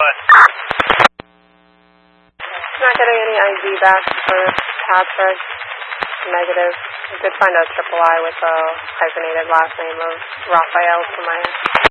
Not getting any ID back for Patrick. Negative. I did find a triple I with a hyphenated last name of Raphael for my